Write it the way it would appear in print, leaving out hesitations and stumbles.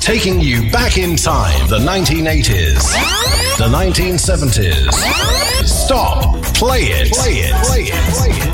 Taking you back in time, the 1980s, the 1970s. Stop, play it, play it, play it, play it.